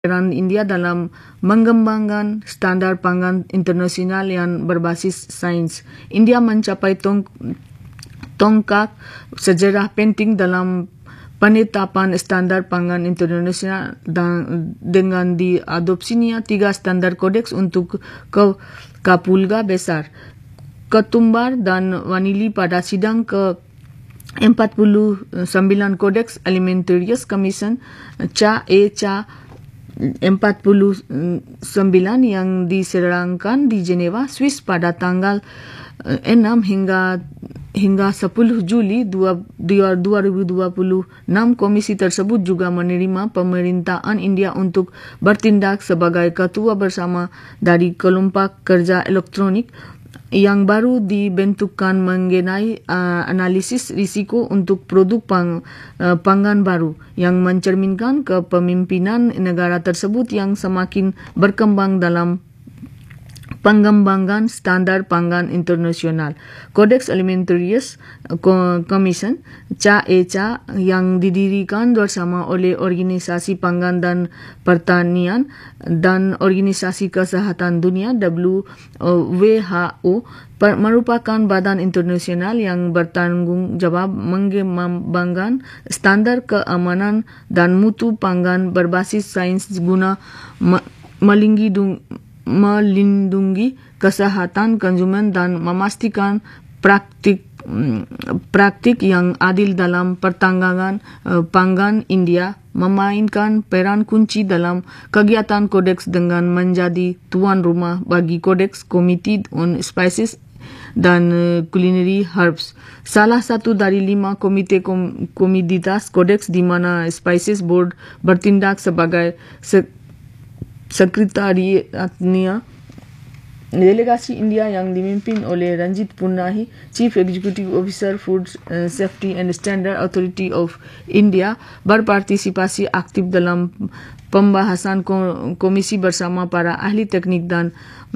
peran India dalam mengembangkan standar pangan internasional yang berbasis sains. India mencapai tongkat sejarah penting dalam penetapan standar pangan internasional dengan diadopsinya 3 standar kodeks untuk kapulga besar, ketumbar dan vanili pada sidang ke 49 Kodeks Alimentarius Commission CA 49 yang diserangkan di Geneva, Swiss pada tanggal 6 hingga 10 Juli 2026. Komisi tersebut juga menerima pemerintahan India untuk bertindak sebagai ketua bersama dari kelompok kerja elektronik yang baru dibentukkan mengenai analisis risiko untuk produk pangan baru yang mencerminkan kepemimpinan negara tersebut yang semakin berkembang dalam pengembangan standar pangan internasional. Codex Alimentarius Commission (CAECA) yang didirikan bersama oleh Organisasi Pangan dan Pertanian dan Organisasi Kesehatan Dunia WHO merupakan badan internasional yang bertanggung jawab mengembangkan standar keamanan dan mutu pangan berbasis sains guna melindungi kesehatan konsumen dan memastikan praktik yang adil dalam perdagangan pangan. India memainkan peran kunci dalam kegiatan kodeks dengan menjadi tuan rumah bagi Kodeks Committee on Spices dan Culinary Herbs, salah satu dari 5 komoditas kodeks di mana Spices Board bertindak sebagai sekretariatnya. Delegasi India yang dipimpin oleh Ranjit Punnahi, Chief Executive Officer Food Safety and Standard Authority of India, berpartisipasi aktif dalam pembahasan komisi bersama para ahli teknik dan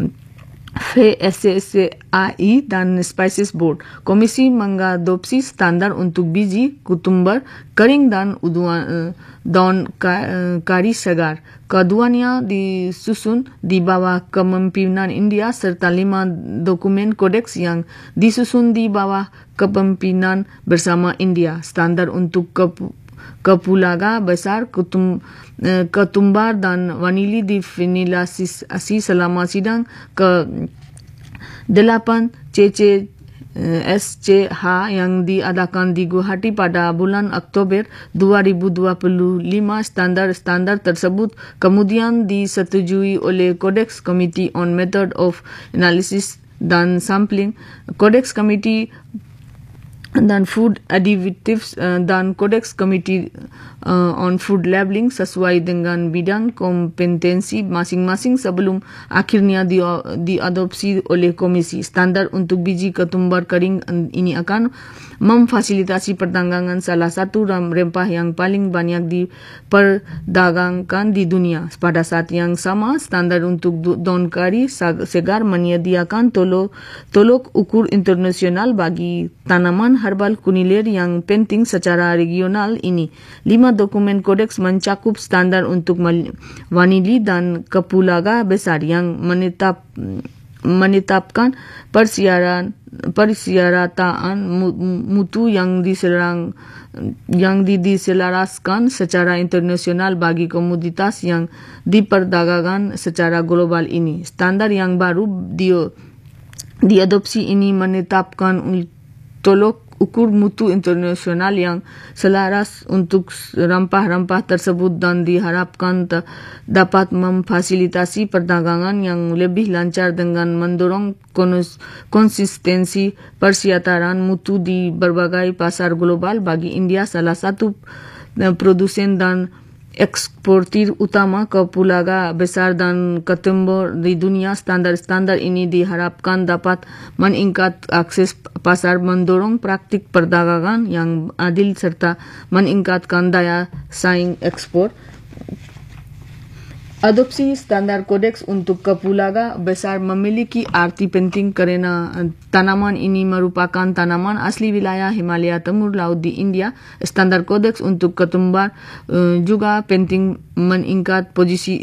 FSSAI dan Spices Board. Komisi mengadopsi standar untuk biji, ketumbar, kering dan daun kari segar. Keduanya disusun di bawah kepemimpinan India serta 5 dokumen kodeks yang disusun di bawah kepemimpinan bersama India. Standar untuk kapulaga besar, ketumbar dan vanili difinalisasi selama sidang ke-8 CCSCH yang diadakan di Guwahati pada bulan Oktober 2025. Standar-standar tersebut kemudian disetujui oleh Codex Committee on Method of Analysis dan Sampling, Codex Committee dan Food Additives dan Codex Committee on Food Labeling sesuai dengan bidang kompetensi masing-masing sebelum akhirnya diadopsi oleh komisi. Standar untuk biji ketumbar kering ini akan memfasilitasi perdagangan salah satu rempah yang paling banyak diperdagangkan di dunia. Pada saat yang sama, standar untuk daun kari segar menyediakan tolok ukur internasional bagi tanaman herbal kuliner yang penting secara regional ini. 5 dokumen kodeks mencakup standar untuk vanili dan kapulaga besar yang menetapkan persyaratan mutu yang diselaraskan secara internasional bagi komoditas yang diperdagangkan secara global ini. Standar yang baru diadopsi ini menetapkan tolok ukur mutu internasional yang selaras untuk rempah-rempah tersebut dan diharapkan dapat memfasilitasi perdagangan yang lebih lancar dengan mendorong konsistensi persyaratan mutu di berbagai pasar global. Bagi India, salah satu produsen dan eksportir utama kapulaga besar dan ketumbar di dunia, standar-standar ini diharapkan dapat meningkat akses pasar, mendorong praktik perdagangan yang adil serta meningkatkan daya saing ekspor. Adopsi standar kodeks untuk kapulaga besar memiliki arti penting karena tanaman ini merupakan tanaman asli wilayah Himalaya Timur Laut di India. Standar kodeks untuk ketumbar juga penting meningkat posisi